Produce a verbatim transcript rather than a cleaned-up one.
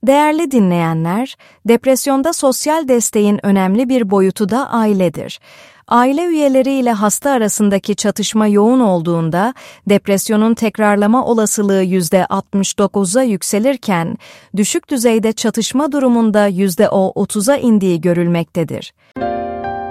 Değerli dinleyenler, depresyonda sosyal desteğin önemli bir boyutu da ailedir. Aile üyeleriyle hasta arasındaki çatışma yoğun olduğunda, depresyonun tekrarlama olasılığı yüzde altmış dokuza yükselirken, düşük düzeyde çatışma durumunda yüzde otuza indiği görülmektedir.